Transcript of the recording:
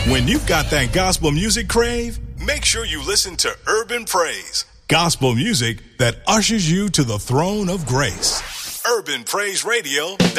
When you've got that gospel music crave, make sure you listen to Urban Praise, gospel music that ushers you to the throne of grace. UrbanPraiseRadio.com